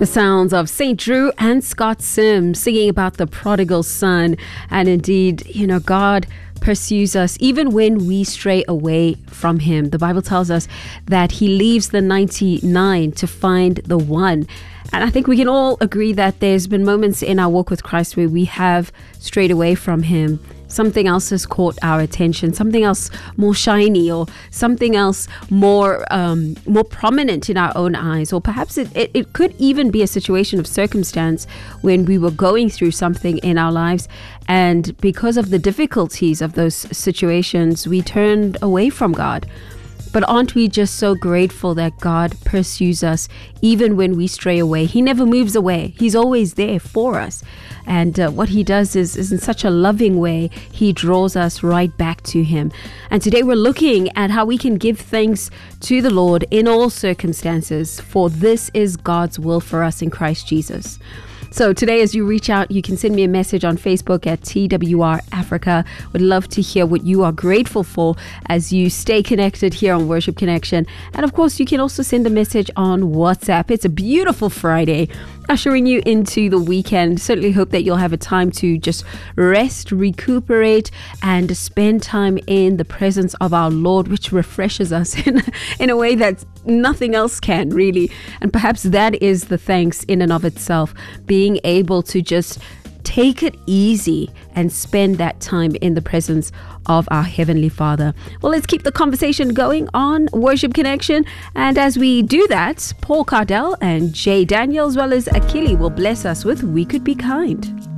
The sounds of St. Drew and Scott Sims singing about the prodigal son. And indeed, God pursues us even when we stray away from him. The Bible tells us that he leaves the 99 to find the one. And I think we can all agree that there's been moments in our walk with Christ where we have strayed away from him. Something else has caught our attention, something else more shiny, or something else more prominent in our own eyes. Or perhaps it could even be a situation of circumstance when we were going through something in our lives, and because of the difficulties of those situations, we turned away from God. But aren't we just so grateful that God pursues us even when we stray away? He never moves away. He's always there for us. And what he does is in such a loving way, he draws us right back to him. And today we're looking at how we can give thanks to the Lord in all circumstances, for this is God's will for us in Christ Jesus. So today, as you reach out, you can send me a message on Facebook at TWR Africa. Would love to hear what you are grateful for as you stay connected here on Worship Connection. And of course, you can also send a message on WhatsApp. It's a beautiful Friday, ushering you into the weekend. Certainly hope that you'll have a time to just rest, recuperate, and spend time in the presence of our Lord, which refreshes us in a way that nothing else can, really. And perhaps that is the thanks in and of itself, being able to just take it easy and spend that time in the presence of our Heavenly Father. Well, let's keep the conversation going on Worship Connection. And as we do that, Paul Cardell and Jay Daniel, as well as Akili, will bless us with We Could Be Kind.